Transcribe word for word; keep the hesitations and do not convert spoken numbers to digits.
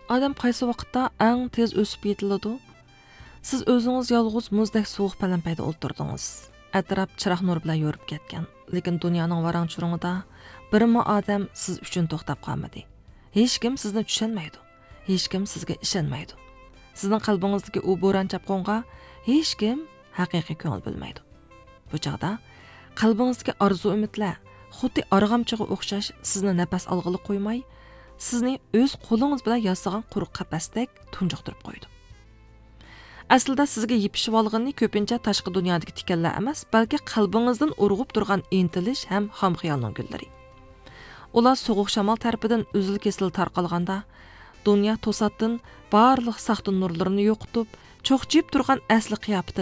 Odam qaysi vaqtda eng tez o'sib yetiladi? Siz o'zingiz yolg'iz muzdek sovuq palampayda o'tirdingiz. Atrof chiroq nur bilan yorib ketgan. Lekin dunyoning varang-churungida birma odam siz uchun to'xtab qolmadi. Hech kim sizni tushunmaydi. Hech kim sizga ishonmaydi. Sizning qalbingizdagi u bo'ron chapqonga hech kim haqiqiy ko'ngil bilmaydi. Bu chaqda qalbingizdagi orzu-umidlar xuddi arg'amchiga o'xshash sizni nafas olg'ili qo'ymay, sizni o'z qo'lingiz bilan yasagan quruq qafasdek tunjiqtirib qo'ydi. Aslida sizga yepishib olganni ko'pincha tashqi dunyodagi tikanlar emas, balki qalbingizdan urg'ib turgan intilish ham xom xiyolning gullari. Ular sovuq shamol tarafidan uzil-kesil tarqalganda, dunyo to'satdan barliq saxta nurlarini yo'qotib, cho'qchib turgan asli qiyofatini